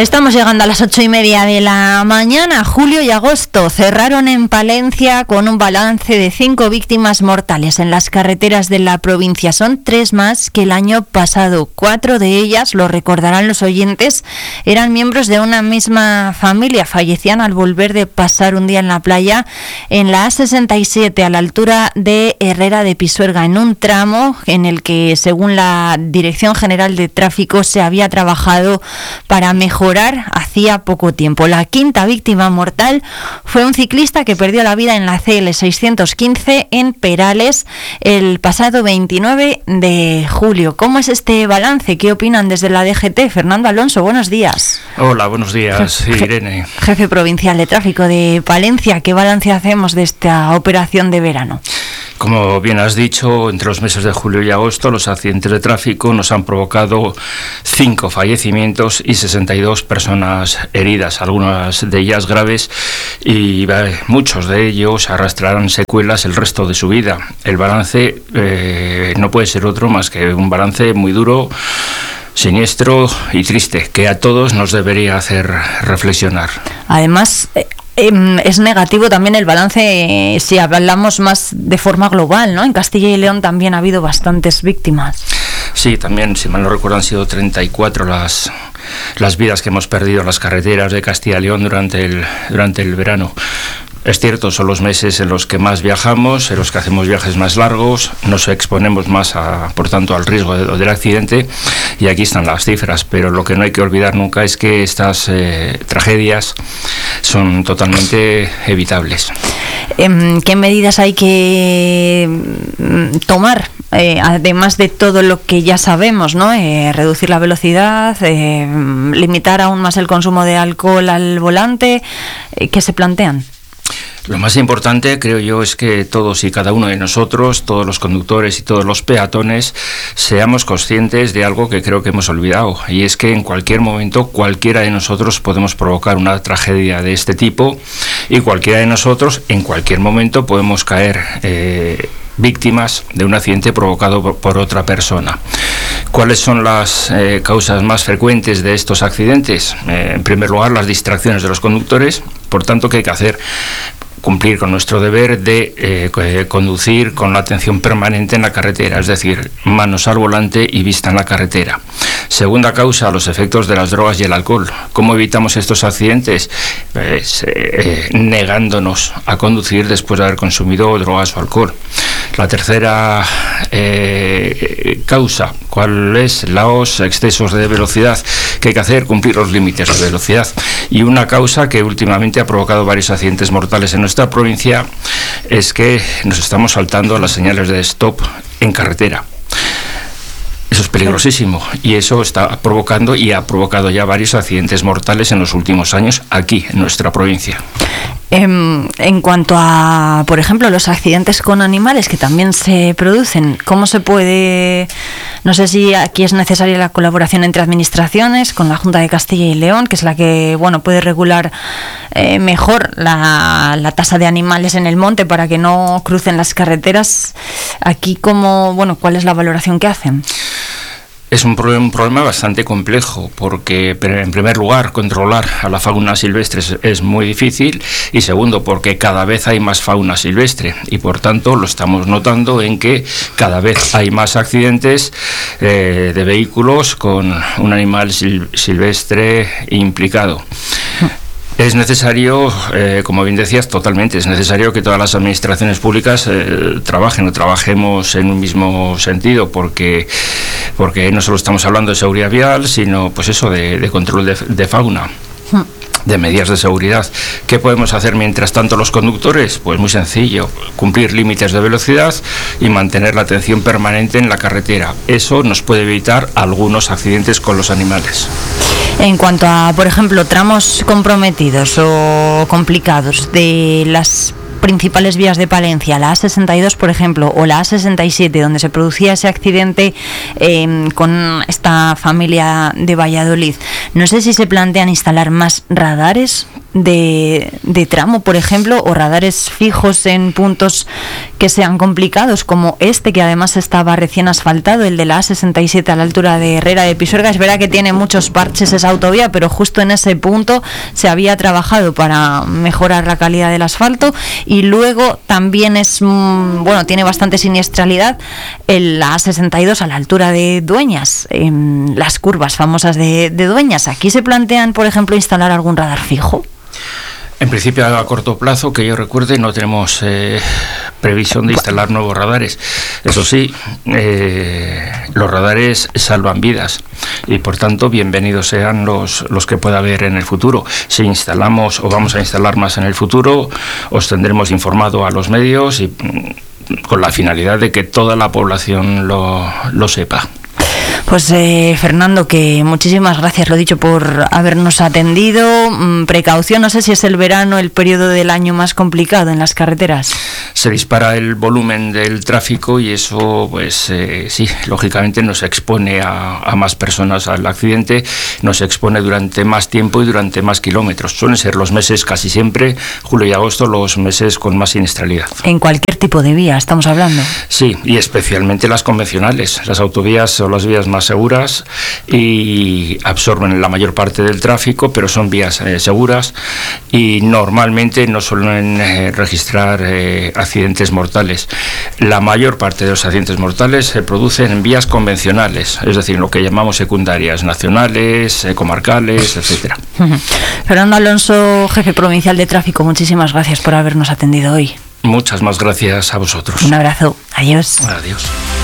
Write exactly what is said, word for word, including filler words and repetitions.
Estamos llegando a las ocho y media de la mañana. Julio y agosto cerraron en Palencia con un balance de cinco víctimas mortales en las carreteras de la provincia. Son tres más que el año pasado. Cuatro de ellas, lo recordarán los oyentes, eran miembros de una misma familia. Fallecían al volver de pasar un día en la playa en la A sesenta y siete, a la altura de Herrera de Pisuerga, en un tramo en el que, según la Dirección General de Tráfico, se había trabajado para mejorar hacía poco tiempo. La quinta víctima mortal fue un ciclista que perdió la vida en la C L seiscientos quince en Perales el pasado veintinueve de julio. ¿Cómo es este balance? ¿Qué opinan desde la D G T? Fernando Alonso, buenos días. Hola, buenos días, Je- Irene. Jefe provincial de tráfico de Palencia, ¿qué balance hacemos de esta operación de verano? Como bien has dicho, entre los meses de julio y agosto los accidentes de tráfico nos han provocado cinco fallecimientos y sesenta y dos personas heridas, algunas de ellas graves, y eh, muchos de ellos arrastrarán secuelas el resto de su vida. El balance eh, no puede ser otro más que un balance muy duro, siniestro y triste, que a todos nos debería hacer reflexionar. Además, eh, es negativo también el balance eh, si hablamos más de forma global, ¿no? En Castilla y León también ha habido bastantes víctimas. Sí, también, si mal no recuerdo, han sido treinta y cuatro las, las vidas que hemos perdido en las carreteras de Castilla y León durante el, durante el verano. Es cierto, son los meses en los que más viajamos, en los que hacemos viajes más largos, nos exponemos más, a, por tanto, al riesgo de, del accidente, y aquí están las cifras, pero lo que no hay que olvidar nunca es que estas eh, tragedias son totalmente evitables. ¿Qué medidas hay que tomar? Eh, además de todo lo que ya sabemos, ¿no? Eh, reducir la velocidad, eh, limitar aún más el consumo de alcohol al volante, eh, ¿qué se plantean? Lo más importante, creo yo, es que todos y cada uno de nosotros, todos los conductores y todos los peatones, seamos conscientes de algo que creo que hemos olvidado, y es que en cualquier momento cualquiera de nosotros podemos provocar una tragedia de este tipo, y cualquiera de nosotros en cualquier momento podemos caer eh, víctimas de un accidente provocado por, por otra persona. ¿Cuáles son las eh, causas más frecuentes de estos accidentes? Eh, en primer lugar, las distracciones de los conductores. Por tanto, ¿qué hay que hacer? Cumplir con nuestro deber de eh, conducir con la atención permanente en la carretera, es decir, manos al volante y vista en la carretera. Segunda causa, los efectos de las drogas y el alcohol. ¿Cómo evitamos estos accidentes? Pues, eh, negándonos a conducir después de haber consumido drogas o alcohol. La tercera eh, causa, ¿cuál es? Los excesos de velocidad. ¿Qué hay que hacer? Cumplir los límites de velocidad. Y una causa que últimamente ha provocado varios accidentes mortales en nuestra provincia es que nos estamos saltando las señales de stop en carretera. Eso es peligrosísimo, y eso está provocando y ha provocado ya varios accidentes mortales en los últimos años aquí en nuestra provincia. En, en cuanto a, por ejemplo, los accidentes con animales que también se producen, ¿cómo se puede? No sé si aquí es necesaria la colaboración entre administraciones, con la Junta de Castilla y León, que es la que, bueno, puede regular eh, mejor la, la tasa de animales en el monte para que no crucen las carreteras. Aquí, ¿cómo, bueno, cuál es la valoración que hacen? Es un problema, un problema bastante complejo, porque en primer lugar controlar a la fauna silvestre es, es muy difícil, y segundo porque cada vez hay más fauna silvestre, y por tanto lo estamos notando en que cada vez hay más accidentes eh, de vehículos con un animal sil, silvestre implicado. Es necesario, eh, como bien decías, totalmente, es necesario que todas las administraciones públicas eh, trabajen o trabajemos en un mismo sentido, porque, porque no solo estamos hablando de seguridad vial, sino pues eso, de, de control de, de fauna, de medidas de seguridad. ¿Qué podemos hacer mientras tanto los conductores? Pues muy sencillo, cumplir límites de velocidad y mantener la atención permanente en la carretera. Eso nos puede evitar algunos accidentes con los animales. En cuanto a, por ejemplo, tramos comprometidos o complicados de las principales vías de Palencia, la A sesenta y dos, por ejemplo, o la A sesenta y siete, donde se producía ese accidente eh, con esta familia de Valladolid, no sé si se plantean instalar más radares de, de tramo, por ejemplo, o radares fijos en puntos que sean complicados, como este, que además estaba recién asfaltado, el de la A sesenta y siete a la altura de Herrera de Pisuerga. Es verdad que tiene muchos parches esa autovía, pero justo en ese punto se había trabajado para mejorar la calidad del asfalto. Y luego también es, bueno, tiene bastante siniestralidad el A sesenta y dos a la altura de Dueñas, en las curvas famosas de, de Dueñas. Aquí se plantean, por ejemplo, instalar algún radar fijo. En principio, a corto plazo, que yo recuerde, no tenemos eh, previsión de instalar nuevos radares. Eso sí, eh, los radares salvan vidas y, por tanto, bienvenidos sean los, los que pueda haber en el futuro. Si instalamos o vamos a instalar más en el futuro, os tendremos informado a los medios y con la finalidad de que toda la población lo, lo sepa. Pues eh, Fernando, que muchísimas gracias, lo dicho, por habernos atendido. Mm, precaución, no sé si es el verano el periodo del año más complicado en las carreteras. Se dispara el volumen del tráfico y eso, pues eh, sí, lógicamente nos expone a, a más personas al accidente, nos expone durante más tiempo y durante más kilómetros. Suelen ser los meses, casi siempre, julio y agosto, los meses con más siniestralidad. En cualquier tipo de vía estamos hablando. Sí, y especialmente las convencionales. Las autovías son las vías más seguras y absorben la mayor parte del tráfico, pero son vías eh, seguras y normalmente no suelen eh, registrar eh, accidentes mortales. La mayor parte de los accidentes mortales se producen en vías convencionales, es decir, lo que llamamos secundarias, nacionales, eh, comarcales, etcétera. Fernando Alonso, jefe provincial de tráfico, muchísimas gracias por habernos atendido hoy. Muchas más gracias a vosotros. Un abrazo. Adiós. Adiós.